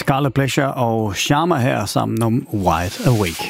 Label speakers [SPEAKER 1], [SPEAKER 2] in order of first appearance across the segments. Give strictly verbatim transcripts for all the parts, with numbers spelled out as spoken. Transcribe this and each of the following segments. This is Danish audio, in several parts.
[SPEAKER 1] Scarlet Pleasure og Sharma her sammen om Wide Awake.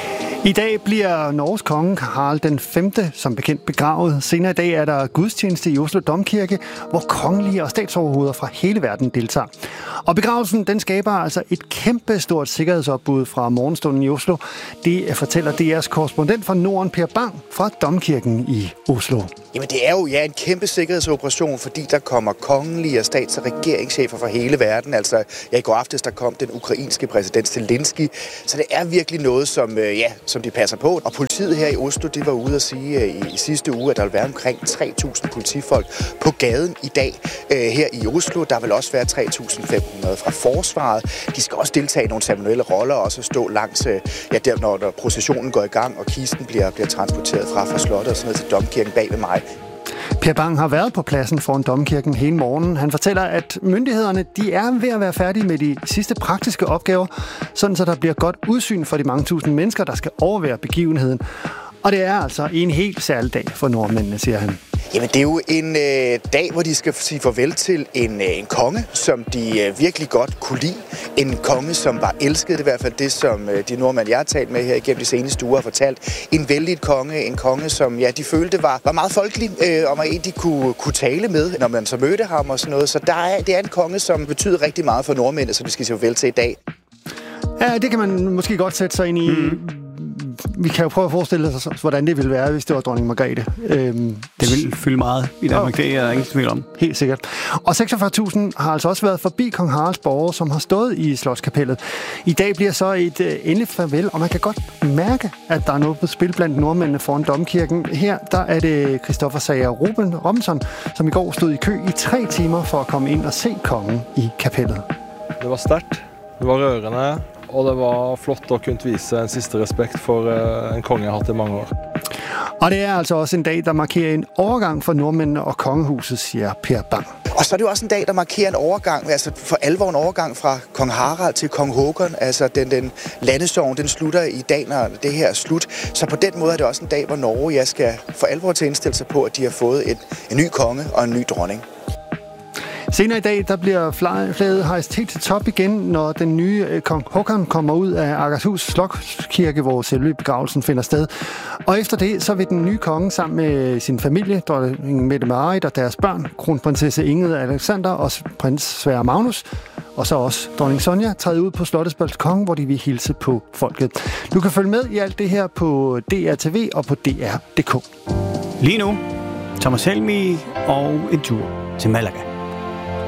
[SPEAKER 2] I dag bliver Norges konge Harald den femte som bekendt begravet. Senere i dag er der gudstjeneste i Oslo Domkirke, hvor kongelige og statsoverhoveder fra hele verden deltager. Og begravelsen den skaber altså et kæmpe stort sikkerhedsopbud fra morgenstunden i Oslo. Det fortæller D R's korrespondent fra Norden, Per Bang, fra Domkirken i Oslo.
[SPEAKER 3] Jamen det er jo ja, en kæmpe sikkerhedsoperation, fordi der kommer kongelige og stats- og regeringschefer fra hele verden. Altså ja, i går aftes der kom den ukrainske præsident Zelensky. Så det er virkelig noget, som, ja, som de passer på. Og politiet her i Oslo, det var ude at sige i, i sidste uge, at der vil være omkring tre tusind politifolk på gaden i dag øh, her i Oslo. Der vil også være tre tusind fem hundrede fra forsvaret. De skal også deltage i nogle ceremonielle roller og også stå langs, øh, ja, der, når, når processionen går i gang, og kisten bliver, bliver transporteret fra, fra slottet og sådan noget til Domkirken bag ved mig.
[SPEAKER 2] Per Bang har været på pladsen foran Domkirken hele morgenen. Han fortæller, at myndighederne de er ved at være færdige med de sidste praktiske opgaver, sådan så der bliver godt udsyn for de mange tusind mennesker, der skal overvære begivenheden. Og det er altså en helt særlig dag for nordmændene, siger han.
[SPEAKER 3] Jamen, det er jo en øh, dag, hvor de skal sige farvel til en, øh, en konge, som de øh, virkelig godt kunne lide. En konge, som var elsket, det er i hvert fald det, som øh, de nordmænd, jeg har talt med her igennem de seneste uger, har fortalt. En vældig konge, en konge, som ja, de følte var, var meget folkelig, øh, og var en, de kunne, kunne tale med, når man så mødte ham og sådan noget. Så der er, det er en konge, som betyder rigtig meget for nordmændene, som de skal sige farvel til i dag.
[SPEAKER 2] Ja, det kan man måske godt sætte sig ind i. Mm. Vi kan jo prøve at forestille os, hvordan det ville være, hvis det var dronning Margrethe. Øhm,
[SPEAKER 1] det vil fylde meget i Danmark, det er der ingen tvivl om.
[SPEAKER 2] Helt sikkert. Og seksogfyrre tusind har altså også været forbi kong Haralds borger, som har stået i Slotskapellet. I dag bliver så et øh, endeligt farvel, og man kan godt mærke, at der er noget på spil blandt nordmændene foran Domkirken. Her der er det Christoffer Sager Ruben Robinson, som i går stod i kø i tre timer for at komme ind og se kongen i kapellet.
[SPEAKER 4] Det var stærkt, det var rørende. Og det var flot at kunne vise en sidste respekt for uh, en konge, jeg har haft i mange år.
[SPEAKER 2] Og det er altså også en dag, der markerer en overgang for nordmændene og kongehuset, siger Per Bang.
[SPEAKER 3] Og så er det jo også en dag, der markerer en overgang, altså for alvor en overgang fra kong Harald til kong Håkon. Altså den, den landesorgen, den slutter i dag, når det her er slut. Så på den måde er det også en dag, hvor Norge ja, skal for alvor til indstille sig på, at de har fået et, en ny konge og en ny dronning.
[SPEAKER 2] Senere i dag, der bliver flaget hejst helt til top igen, når den nye øh, kong Håkon kommer ud af Akershus Slotskirke, hvor selve begravelsen finder sted. Og efter det, så vil den nye konge sammen med sin familie, dronning Mette-Marit og deres børn, kronprinsesse Ingrid Alexander og prins Sverre Magnus, og så også dronning Sonja, træde ud på slottets balkon, hvor de vil hilse på folket. Du kan følge med i alt det her på D R T V og på D R punktum d k.
[SPEAKER 1] Lige nu, Thomas Helmig og en tur til Malaga.